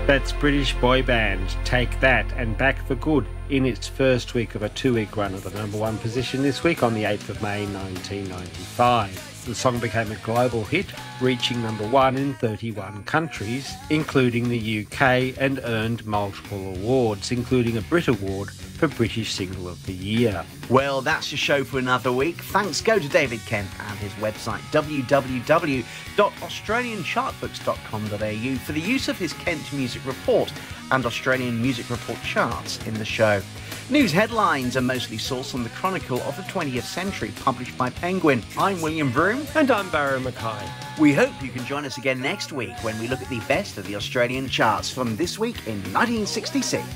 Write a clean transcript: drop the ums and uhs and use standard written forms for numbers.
That's British boy band Take That and Back for Good in its first week of a two-week run at the number one position this week on the 8th of May 1995. The song became a global hit, reaching number one in 31 countries, including the UK, and earned multiple awards, including a Brit Award for British Single of the Year. Well, that's your show for another week. Thanks go to David Kemp and his website www.australianchartbooks.com.au for the use of his Kent Music Report and Australian Music Report charts in the show. News headlines are mostly sourced on the Chronicle of the 20th Century, published by Penguin. I'm William Broome. And I'm Barrow Mackay. We hope you can join us again next week when we look at the best of the Australian charts from this week in 1966.